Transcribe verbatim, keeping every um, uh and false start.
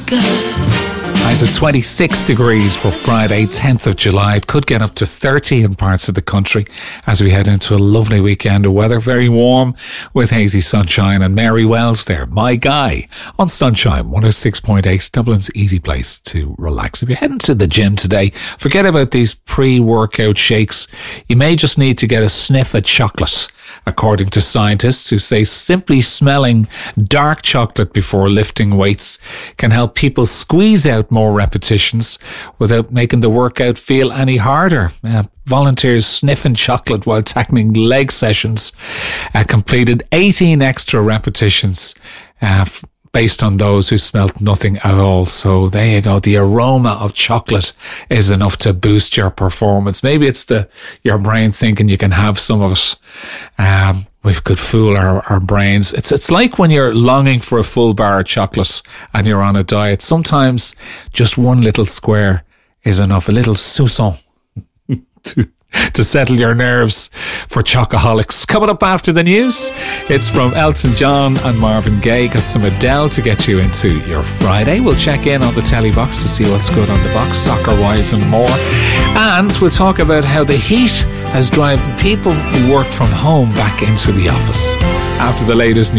Highs of twenty-six degrees for Friday, tenth of July. It could get up to thirty in parts of the country as we head into a lovely weekend of weather. Very warm with hazy sunshine, and Mary Wells there, My Guy, on Sunshine one oh six point eight, Dublin's easy place to relax. If you're heading to the gym today, forget about these pre-workout shakes. You may just need to get a sniff of chocolate, according to scientists who say simply smelling dark chocolate before lifting weights can help people squeeze out more repetitions without making the workout feel any harder. Uh, volunteers sniffing chocolate while tackling leg sessions uh, completed eighteen extra repetitions uh, f- based on those who smelt nothing at all. So there you go. The aroma of chocolate is enough to boost your performance. Maybe it's the your brain thinking you can have some of it. Um, we could fool our, our brains. It's it's like when you're longing for a full bar of chocolate and you're on a diet. Sometimes just one little square is enough. A little soupçon to to settle your nerves for chocoholics. Coming up after the news, it's from Elton John and Marvin Gaye. Got some Adele to get you into your Friday. We'll check in on the telly box to see what's good on the box, soccer-wise and more. And we'll talk about how the heat has driven people who work from home back into the office. After the latest news.